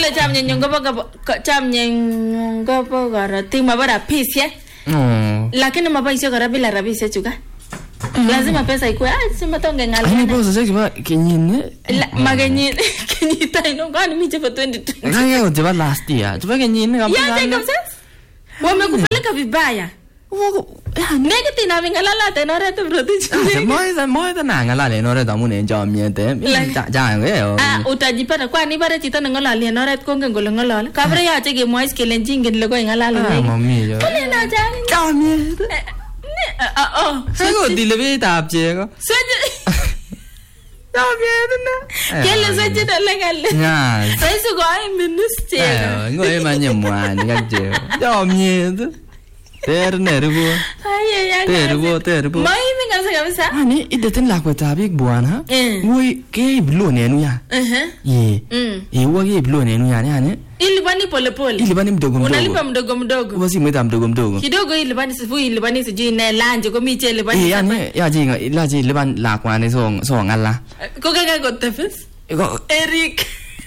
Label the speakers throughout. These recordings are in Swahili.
Speaker 1: Kale chamnyenyu ngobo karatik mabara pisye. Lakini mabaisyo kora bila rabisye chuka. Lazima pesa ikuwe. Simatonge ngala.
Speaker 2: Ani pesa sasa kenyini.
Speaker 1: Magenyin kenyita ino gani mimi chefa 2020.
Speaker 2: Ngaya ujiba last year. Chupa kenyini kabisa.
Speaker 1: Ya take sense. Wamekupeleka vibaya. Negati na mingalala tenore to protich.
Speaker 2: Moja na ngala lenore damu ne jamyete. Ja
Speaker 1: utajipata kwani bare chito ngolali enore kongen kole ngolali. Kabre yache kemwais kele njingen lego ngalali.
Speaker 2: Mami yo.
Speaker 1: Kole na jani.
Speaker 2: Jamyete. Sego dilebe tapchego.
Speaker 1: Kele seje dalengale.
Speaker 2: Nya.
Speaker 1: Saisu go ai minister.
Speaker 2: Ngoe manye mwani gaje. Jamyete. Ternerugo. Terbo.
Speaker 1: Mai mingamsa kabisa.
Speaker 2: Ani idetin lakweta big bwana. Ngoi ke blo nenu ya. Ye. Wage blo nenu ya yani.
Speaker 1: Ilibani pole.
Speaker 2: Ilibani mdogo.
Speaker 1: Unalipa mdogo.
Speaker 2: Basi mwita mdogo.
Speaker 1: Kidogo ilibani sifu ilibani sijui na lanje ko miche ilibani.
Speaker 2: Yani ya jinga ilaji iliban lakwane so ngala.
Speaker 1: Ko kaka go tafis. Eric.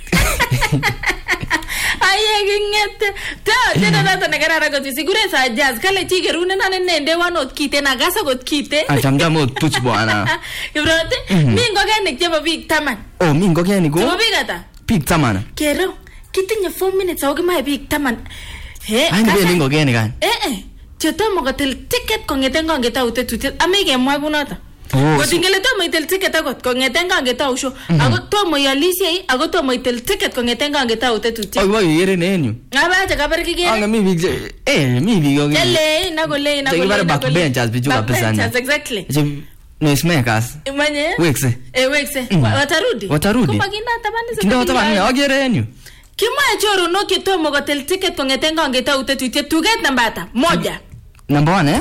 Speaker 1: Aye gingete. Tena nagarara go sigure sa jazz kale chigerune na nende wanot kite na gasa got kite.
Speaker 2: Achamdamo tuch bwana.
Speaker 1: Ibrote mingo gani chebo big taman.
Speaker 2: Oh mingo gani go?
Speaker 1: Chebo big ata.
Speaker 2: Big taman.
Speaker 1: Kero kitinye 4 minutes au kama big taman.
Speaker 2: Ai ndio mingo gani gani?
Speaker 1: Chetomo gotel ticket kongeten kongeta utetutiet amege mwa kunota. Gotingele tomo itel ticket agot kongeten kongeta usho. Ago tomo yalisi ago tomo itel ticket kongeten kongeta utetutiet.
Speaker 2: Oy yere nenyu.
Speaker 1: Ngabacha kabar kigere.
Speaker 2: Anga mi big mi big go.
Speaker 1: Yale nagole.
Speaker 2: Backbenchers bijuka pesana.
Speaker 1: Exactly.
Speaker 2: Noisemakers.
Speaker 1: Manye?
Speaker 2: Wexe. Watarudi.
Speaker 1: Kumagina tabani za.
Speaker 2: Kindo tabani agere yenyu.
Speaker 1: Kima choro no kitomo gotel ticket kongeten kongeta utetutiet tuget namba ata. Moja.
Speaker 2: Number 1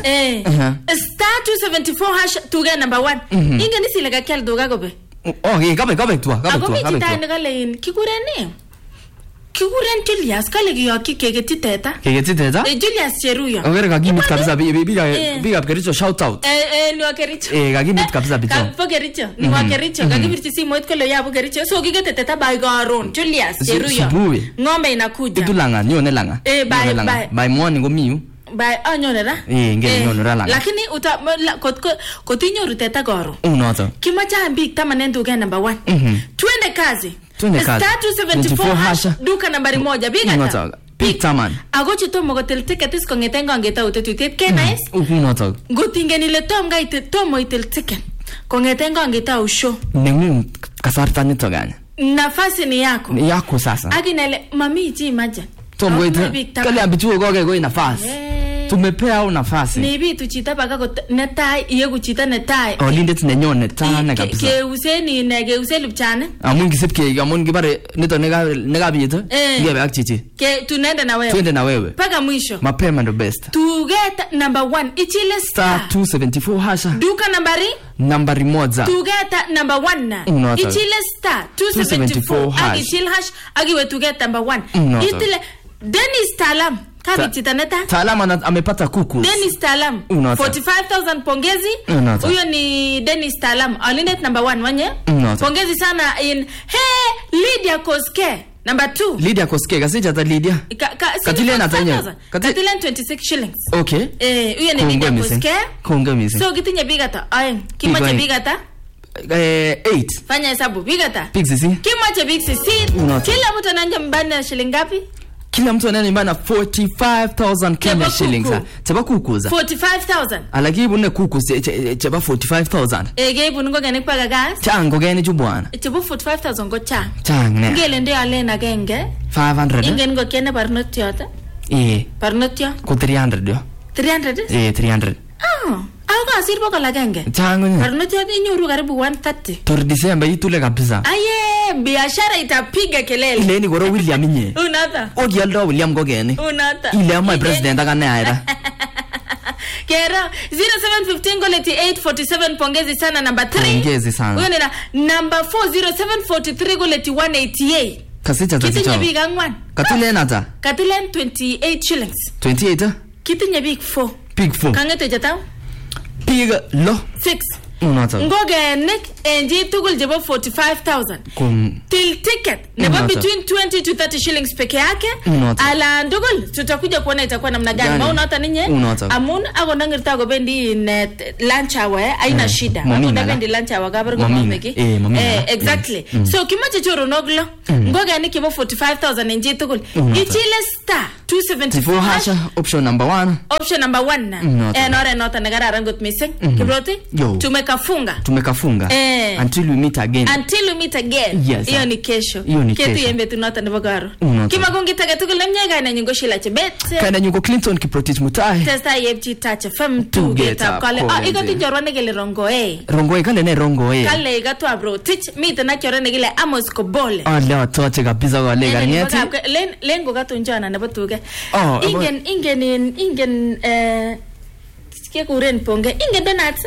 Speaker 1: Star 274 hash tuge number 1. Inga nisi lega kial doga gobe.
Speaker 2: Okay, kabe tu.
Speaker 1: Ako mi chita ngale kigureni. Kiguren Julius kale giyoki kegeti teta. Julius Cheruyo.
Speaker 2: Ogere gagimit kabisa big up Kericho shout out.
Speaker 1: Ni wa Kericho.
Speaker 2: Gagimit kabisa bicho.
Speaker 1: Kapo Kericho. Ni wa Kericho. Gagibirti simu et kale yabu Kericho. So gigete teta by garon Julius Cheruyo. Ngombe inakuja.
Speaker 2: Itulanga nione langa. By morning go miu.
Speaker 1: By anyonera.
Speaker 2: Ngene nyonera langa.
Speaker 1: Lakini kotinyoru teta garo.
Speaker 2: Unoto.
Speaker 1: Kimacha big tamanendu ga number 1. Twende kazi. Star 274 hash duka nambari 1 biga.
Speaker 2: Big taman.
Speaker 1: Agochi tomo gotel ticket is kongeten ngangeta utetutiet kenais.
Speaker 2: Unoto.
Speaker 1: Gotingeni le tom gaite tomo itel ticket. Kongeten ngangeta usho.
Speaker 2: Nengu kasarta nito gani?
Speaker 1: Nafasi ni yako.
Speaker 2: Ni yako sasa.
Speaker 1: Aginele mami ji imagine.
Speaker 2: Tomo ite. Kale abichuo goge go nafasi. Tumepea au nafasi.
Speaker 1: Ni vitu chita baka go netai yegu chita netai.
Speaker 2: Olindet nenyone tana kabisa.
Speaker 1: Ke useni nege uselu chane.
Speaker 2: Amun gisipke amun gibare nito nega bito. Ngebe akchichi.
Speaker 1: Ke tunaenda na wewe.
Speaker 2: Twende na wewe.
Speaker 1: Paka mwisho.
Speaker 2: Mapema ndo best.
Speaker 1: To get number 1 ichile
Speaker 2: star 274 hasha.
Speaker 1: Duka nambari
Speaker 2: 1.
Speaker 1: To get number 1 ichile star 274 agi chill hash agi we to get number 1. Itile Dennis Talam
Speaker 2: Talam amepata kuku.
Speaker 1: Dennis Talam 45,000 pongezi. Huyo ni Dennis Talam. Alinet number 1 wanye. Pongezi sana in Lydia Koske number 2.
Speaker 2: Lydia Koske kasija ta Lydia. Katile tanya.
Speaker 1: Katile 26 shillings.
Speaker 2: Okay.
Speaker 1: Huyo ni Lydia Koske.
Speaker 2: Kongamisi.
Speaker 1: So kitinye bigata. Kimache bigata.
Speaker 2: 8.
Speaker 1: Fanya hesabu bigata.
Speaker 2: Pixisi.
Speaker 1: Kimache pixisi. Kila mtu ananja mbana shilingi ngapi?
Speaker 2: Kila mtu ananimbana 45,000 Kenya shillings. Chaba kukuza
Speaker 1: 45,000.
Speaker 2: Alaki ibune kuku chaba 45,000.
Speaker 1: Geibu ngo gani kwa gas?
Speaker 2: Chango gani chubwana?
Speaker 1: Chaba 45,000 go
Speaker 2: chang ne.
Speaker 1: Ngele ndio alena genge
Speaker 2: 500.
Speaker 1: Ingen go kene parnoti yota. Parnoti yo.
Speaker 2: Ko 300 yo.
Speaker 1: 300?
Speaker 2: 300.
Speaker 1: Ako asirbo kala genge.
Speaker 2: Chango ne.
Speaker 1: Parnoti yo inyoru karibu 130.
Speaker 2: Tor December itule kabisa.
Speaker 1: Biashara itapiga kelele.
Speaker 2: Ile ni goro William nye.
Speaker 1: Unata.
Speaker 2: Ogialdo William gogeni.
Speaker 1: Unata.
Speaker 2: Ile my president akane aira.
Speaker 1: Kera 0715 goleti 847 pongezi sana number 3.
Speaker 2: Pongezi sana.
Speaker 1: Huyo ni number 40743 goleti 188.
Speaker 2: Kasita taticho.
Speaker 1: Kitinye big angwan.
Speaker 2: Katule nata.
Speaker 1: Katule 28 shillings.
Speaker 2: 28.
Speaker 1: Kitinye big 4.
Speaker 2: Big 4.
Speaker 1: Kangete jatao?
Speaker 2: Big lo.
Speaker 1: 6.
Speaker 2: Unata.
Speaker 1: Ngoge nek enji tugul jebo 45,000 till ticket nebo between 20 to 30 shillings peke yake ala ndugul tutakuja kuona itakuwa namna gani maana hata ninyi amun ako nangirta go bendi lunch hour aina shida ako bendi lunch hour gabar go mameki exactly so kimache choro noglo ngoga ni kibo 45,000 enji tugul ichile star 274
Speaker 2: hasha option number 1
Speaker 1: nore nota nagara ngot missing kibroti tumekafunga
Speaker 2: until we meet again
Speaker 1: yes hiyo ni kesho ketu yembe tunota nebagaro kima gongitaka tukulemnyega na nyingo shila chebet
Speaker 2: kana nyingo Clinton Kiprotich Mutai
Speaker 1: testa yebchi tacha fam to get up kale igoti jorone gele rongoe
Speaker 2: kale ne rongoe
Speaker 1: kale igato abro tich meet na jorone gele Amos Kobole
Speaker 2: leo toche kabisa kwa lega nyeti
Speaker 1: lengo gato njana nebatuge ingen sikia kuren ponge ingen donuts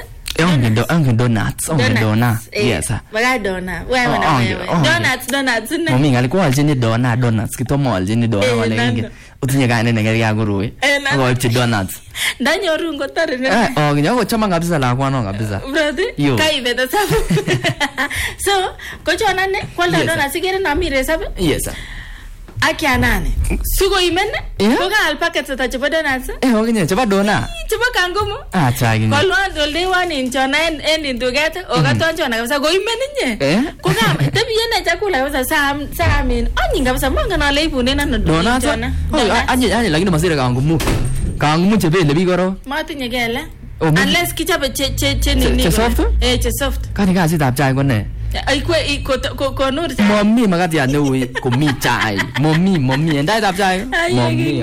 Speaker 1: donuts
Speaker 2: yes
Speaker 1: baga dona wewe donuts ne
Speaker 2: mami alikuwa aljini donuts kitomo aljini dona wale inge utinye gane nengeri ya guruwe ngo ipchi donuts
Speaker 1: ndanyoru ngotare ne
Speaker 2: nyago chama kabisa la kwano kabisa
Speaker 1: brother kai beta sabu so kochona ne kwalda donuts sigere na mire sabu
Speaker 2: yes
Speaker 1: akia nane sugo imene boga al packet ta chebo donuts
Speaker 2: oginye chebo dona
Speaker 1: chebo kangumu
Speaker 2: chagi
Speaker 1: kolwa dolde wani njona en indugete ogato njona kabisa go imene nye koga tabi yena chakula kabisa saa min anyinga kabisa manga na leibu nena no
Speaker 2: donuts anye lakini masira kangumu chebe le bigoro
Speaker 1: matinye gele unless kichabe che nini che soft
Speaker 2: kani kasi tap chai kone
Speaker 1: ai ko nur
Speaker 2: mommy magati ya newi ko mi chai mommy endai tap chai mommy